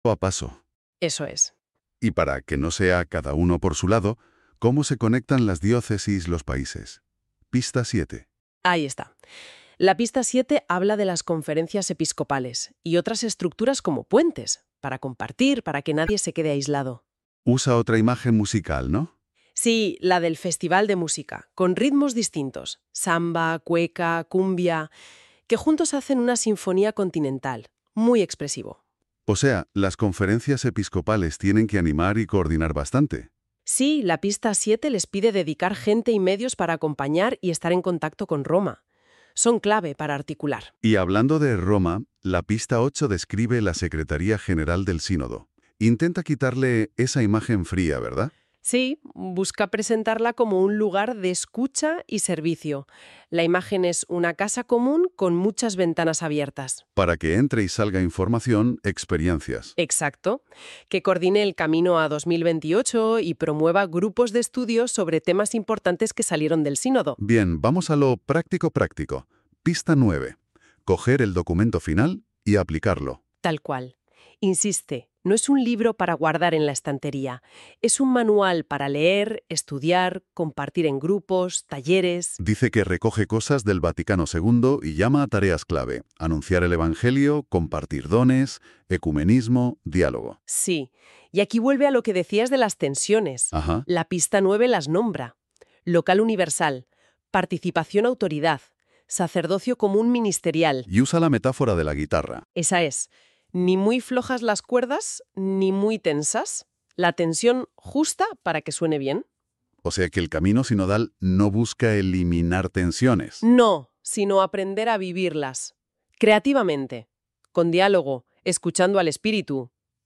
a paso. Eso es. Y para que no sea cada uno por su lado, ¿cómo se conectan las diócesis, los países? Pista 7. Ahí está. La pista 7 habla de las conferencias episcopales y otras estructuras como puentes, para compartir, para que nadie se quede aislado. Usa otra imagen musical, ¿no? Sí, la del festival de música, con ritmos distintos, samba, cueca, cumbia, que juntos hacen una sinfonía continental, muy expresivo. O sea, las conferencias episcopales tienen que animar y coordinar bastante. Sí, la pista 7 les pide dedicar gente y medios para acompañar y estar en contacto con Roma. Son clave para articular. Y hablando de Roma, la pista 8 describe la Secretaría General del Sínodo. Intenta quitarle esa imagen fría, ¿verdad? Sí, busca presentarla como un lugar de escucha y servicio. La imagen es una casa común con muchas ventanas abiertas. Para que entre y salga información, experiencias. Exacto. Que coordine el camino a 2028 y promueva grupos de estudios sobre temas importantes que salieron del sínodo. Bien, vamos a lo práctico. Pista 9. Coger el documento final y aplicarlo. Tal cual. Insiste, no es un libro para guardar en la estantería. Es un manual para leer, estudiar, compartir en grupos, talleres. Dice que recoge cosas del Vaticano II y llama a tareas clave. Anunciar el Evangelio, compartir dones, ecumenismo, diálogo. Sí. Y aquí vuelve a lo que decías de las tensiones. Ajá. La pista 9 las nombra. Local universal, participación autoridad, sacerdocio común ministerial. Y usa la metáfora de la guitarra. Esa es. Ni muy flojas las cuerdas, ni muy tensas. La tensión justa para que suene bien. O sea que el camino sinodal no busca eliminar tensiones. No, sino aprender a vivirlas. Creativamente, con diálogo, escuchando al espíritu.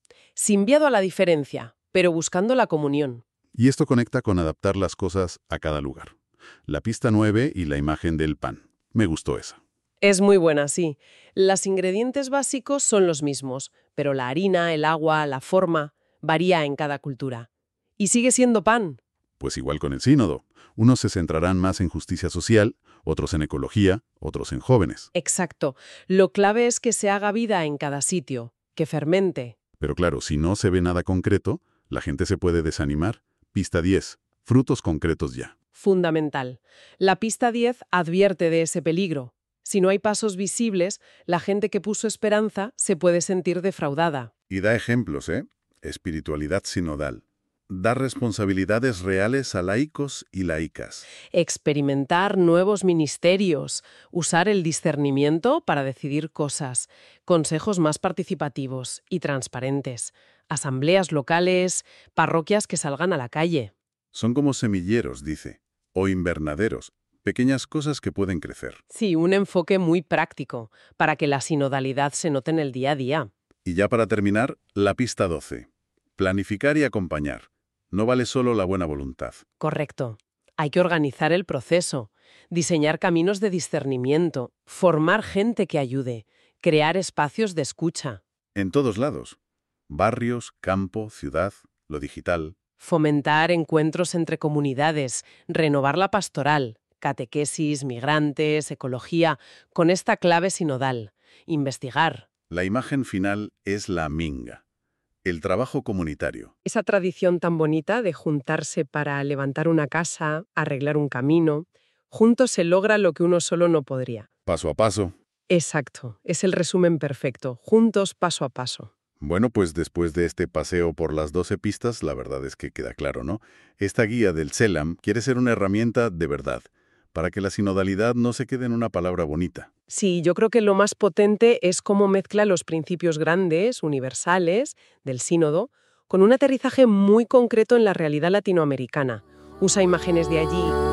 Sin miedo a la diferencia, pero buscando la comunión. Y esto conecta con adaptar las cosas a cada lugar. La pista 9 y la imagen del pan. Me gustó esa. Es muy buena, sí. Los ingredientes básicos son los mismos, pero la harina, el agua, la forma, varía en cada cultura. Y sigue siendo pan. Pues igual con el sínodo. Unos se centrarán más en justicia social, otros en ecología, otros en jóvenes. Exacto. Lo clave es que se haga vida en cada sitio, que fermente. Pero claro, si no se ve nada concreto, la gente se puede desanimar. Pista 10. Frutos concretos ya. Fundamental. La pista 10 advierte de ese peligro. Si no hay pasos visibles, la gente que puso esperanza se puede sentir defraudada. Y da ejemplos, ¿eh? Espiritualidad sinodal. Da responsabilidades reales a laicos y laicas. Experimentar nuevos ministerios, usar el discernimiento para decidir cosas, consejos más participativos y transparentes, asambleas locales, parroquias que salgan a la calle. Son como semilleros, dice, o invernaderos, pequeñas cosas que pueden crecer. Sí, un enfoque muy práctico, para que la sinodalidad se note en el día a día. Y ya para terminar, la pista 12. Planificar y acompañar. No vale solo la buena voluntad. Correcto. Hay que organizar el proceso, diseñar caminos de discernimiento, formar gente que ayude, crear espacios de escucha, En todos lados. Barrios, campo, ciudad, lo digital. fomentar encuentros entre comunidades, renovar la pastoral, catequesis, migrantes, ecología, con esta clave sinodal, investigar. La imagen final es la minga. El trabajo comunitario. Esa tradición tan bonita de juntarse para levantar una casa, arreglar un camino, juntos se logra lo que uno solo no podría. Paso a paso. Exacto, es el resumen perfecto, juntos paso a paso. Bueno, pues después de este paseo por las 12 pistas, la verdad es que queda claro, ¿no? Esta guía del CELAM quiere ser una herramienta de verdad, para que la sinodalidad no se quede en una palabra bonita. Sí, yo creo que lo más potente es cómo mezcla los principios grandes, universales, del sínodo, con un aterrizaje muy concreto en la realidad latinoamericana. Usa imágenes de allí